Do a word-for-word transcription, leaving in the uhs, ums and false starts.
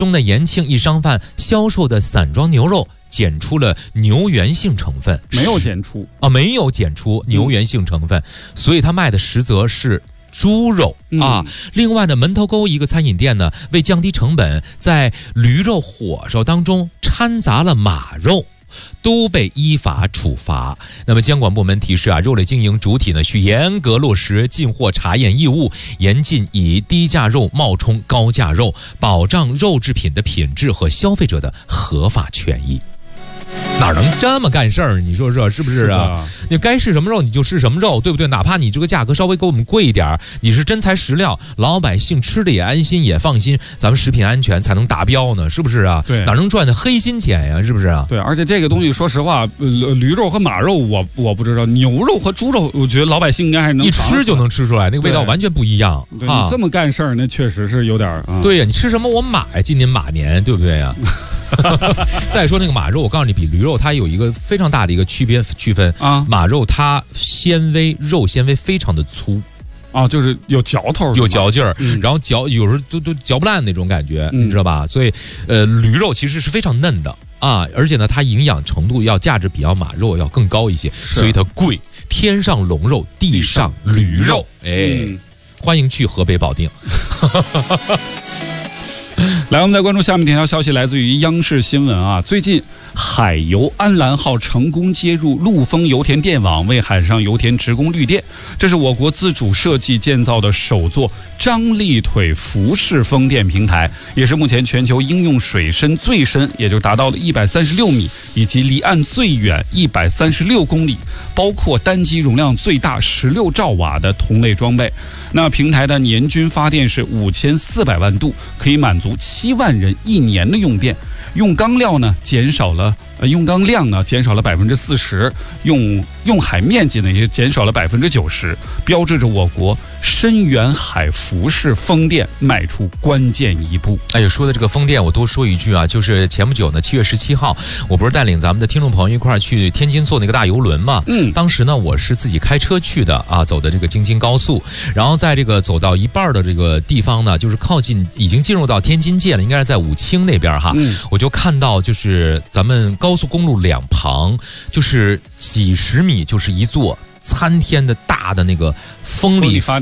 中的延庆一商贩销售的散装牛肉检出了牛源性成分， 没有检出啊，没有检出牛源性成分，嗯、所以他卖的实则是猪肉啊。嗯、另外呢，门头沟一个餐饮店呢，为降低成本，在驴肉火烧当中掺杂了马肉，都被依法处罚。那么监管部门提示啊，肉类经营主体呢需严格落实进货查验义务，严禁以低价肉冒充高价肉，保障肉制品的品质和消费者的合法权益。哪能这么干事儿？你说说是不是啊？是你该是什么肉你就是什么肉，对不对？哪怕你这个价格稍微给我们贵一点，你是真材实料，老百姓吃的也安心也放心，咱们食品安全才能达标呢，是不是啊？ 对， 哪能赚的黑心钱呀？是不是啊？ 对，而且这个东西说实话，呃、驴肉和马肉我我不知道，牛肉和猪肉，我觉得老百姓应该还是能一吃就能吃出来，那个味道完全不一样。 对，啊、你这么干事儿，那确实是有点儿。啊、 对呀，你吃什么我买，今年马年，对不对呀？再说那个马肉，我告诉你，比驴肉它有一个非常大的一个区别区分啊。马肉它纤维肉纤维非常的粗， 啊，就是有嚼头， 有嚼劲儿，嗯、然后嚼有时候都都嚼不烂那种感觉，嗯、你知道吧？所以，呃，驴肉其实是非常嫩的啊，而且呢，它营养程度要价值比要马肉要更高一些，所以它贵。天上龙肉，地上驴肉，哎，嗯、欢迎去河北保定。 来，我们再关注下面这条消息，来自于央视新闻啊。最近，海油安澜号成功接入陆丰油田电网，为海上油田直供绿电。这是我国自主设计建造的首座张力腿浮式风电平台，也是目前全球应用水深最深，也就达到了一百三十六米，以及离岸最远一百三十六公里，包括单机容量最大十六兆瓦的同类装备。那平台的年均发电是五千四百万度，可以满足七万人一年的用电。用钢料呢减少了，呃，用钢量呢减少了百分之四十，用用海面积呢也减少了百分之九十，标志着我国深远海浮式风电迈出关键一步。 哎呀，说的这个风电，我多说一句啊，就是前不久呢，七月十七号，我不是带领咱们的听众朋友一块儿去天津坐那个大游轮嘛？嗯，当时呢，我是自己开车去的啊，走的这个京津高速，然后在这个走到一半的这个地方呢，就是靠近已经进入到天津界了，应该是在武清那边哈。嗯，我就看到就是咱们高速公路两旁，就是几十米就是一座参天的大的那个风力